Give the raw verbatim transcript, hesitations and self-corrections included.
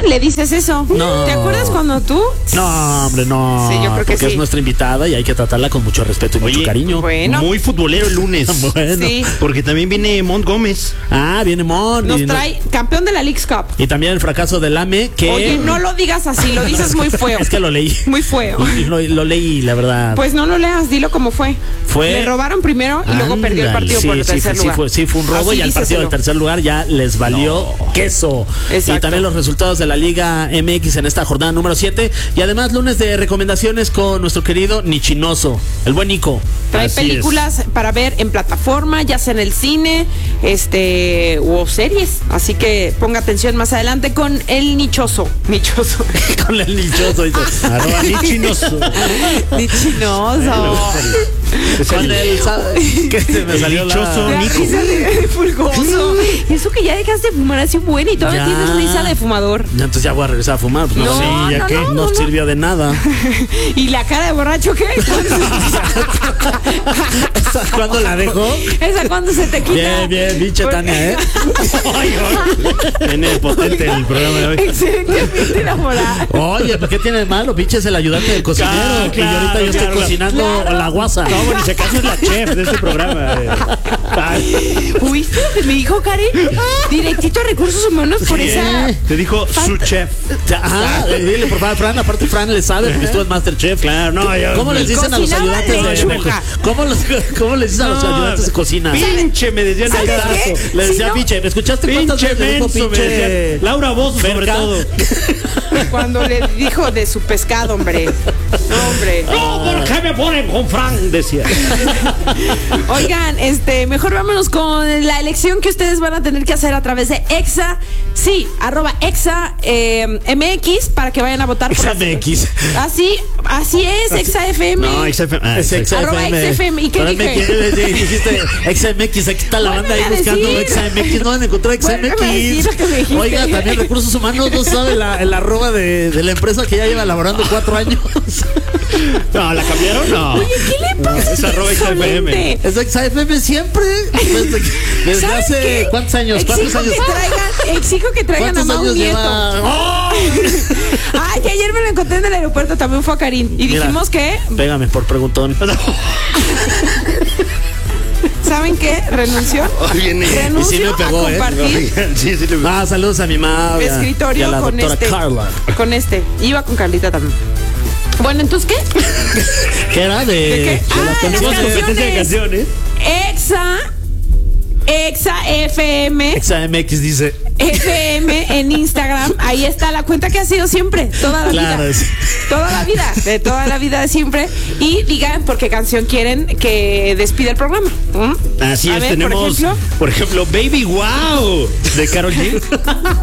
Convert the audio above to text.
le dices eso. No. ¿Te acuerdas cuando tú? No, hombre, no. Sí, yo creo que porque sí. es nuestra invitada y hay que tratarla con mucho respeto y Oye, mucho cariño. Bueno. Muy futbolero el lunes. Bueno. Sí. Porque también viene Mont Gómez. Ah, viene Mon. Nos y, trae campeón de la Leagues Cup. y también el fracaso del A M E, que... Oye, no lo digas así, lo dices muy feo. Es que lo leí. Muy feo. Lo, lo leí, la verdad. Pues no lo leas, dilo como fue. Fue- Le robaron primero y luego perdió el partido sí, por el sí, tercer sí, lugar. Fue, sí, fue un robo Así y al partido díceselo. del tercer lugar ya les valió queso. Exacto. Y también los resultados de la Liga M X en esta jornada número siete. Y además lunes de recomendaciones con nuestro querido Nichinoso, el buen Nico. Trae Así películas para ver en plataforma, ya sea en el cine, este, o series. Así que ponga atención más adelante con el nichoso. Nichoso. es. Con el Nichoso. dice. Arroba Nichinoso. Nichinoso. Con el... ¿Qué se me salió Nichoso. la... La Nico. risa de fulgoso. Y eso que ya dejaste de fumar así un buen y todavía Ya. tienes risa de fumador. Ya, entonces ya voy a regresar a fumar. Pues no, No, sí, ya no, que no, no, no, no. sirvió de nada. ¿Y la cara de borracho qué? ¿Cuándo la dejó? ¿Esa cuando se te quita? Bien, bien, pinche Por- Tania, ¿eh? Ay, ay. Viene potente el programa de hoy. Excelentemente enamorada. Oye, ¿pero qué tiene de malo? Pinche es el ayudante del cocinero. Claro, y ahorita claro, yo estoy claro. cocinando Claro. la guasa. No, bueno, si acaso es la chef de este programa. eh. Ay, ¿Oíste lo que me dijo Karen? Directito a recursos humanos por sí, esa. eh. Te dijo su chef. Ajá, eh, dile por favor, Fran, aparte Fran le sabe porque estuvo en Masterchef. Claro, no, yo- ¿Cómo les dicen a los Cocinaba ayudantes de, de lechuga. ¿Cómo, los, ¿Cómo les dicen a los No, ayudantes de cocina? Pinche, me decían ¿Sabes cada qué? rato. Le Si decía no- pinche, ¿me escuchaste cuántas Pinche veces le dijo menso, me pinche? decían. Laura Voz, sobre Verga. todo. Cuando le dijo de su pescado, hombre. No, hombre. No, ¿por qué me ponen con Fran? Decía. Oigan, este, mejor vámonos con la elección que ustedes van a tener que hacer a través de Exa, sí, arroba Exa eh, M X para que vayan a votar por Exa las- M X. Así, así es, Exa F M. No, X F M. Ah, Es sí. Exa Arroba F M. Exa F M. ¿Y qué Pero dije? me quieres decir, dijiste Exa M X, aquí está la Vuelve banda ahí a buscando decir. Exa M X, no van a encontrar Exa M Vuelve a decir lo que me X. dijiste. Oiga, también Recursos Humanos no sabe la, el arroba de, de la empresa que ya lleva elaborando cuatro años. No, ¿la cambiaron? No. Oye, ¿qué le pasa? Es arroba Exa F M. Insolente. Es Exa F M siempre. Desde, desde ¿Saben hace qué? ¿cuántos años? ¿Cuántos Exijo años? que traigan, exijo que traigan a ¿Cuántos Mau años Nieto. lleva? ¡Oh! Ay, que ayer me lo encontré en el aeropuerto, también fue a Karim. Y Mira, dijimos que, Pégame por preguntón. ¿saben qué? Renunció. Ay, viene. Renunció Y sí me pegó, a ¿eh? compartir Sí, sí, le- Ah, saludos a mi mamá. y a- y a escritorio la con doctora este. Carla. Con este. Iba con Carlita también. Bueno, entonces, ¿qué? ¿Qué era? De, ¿De qué? de Ah, las las canciones. canciones. de canciones. Exa. Exa F M. Exa M X dice. F M en Instagram. Ahí está la cuenta que ha sido siempre, toda la Claro, vida. es- Toda la vida, de toda la vida de siempre. Y digan por qué canción quieren que despida el programa. ¿Mm? Así A es, ver, tenemos, por ejemplo. por ejemplo, Baby Wow de Karol G.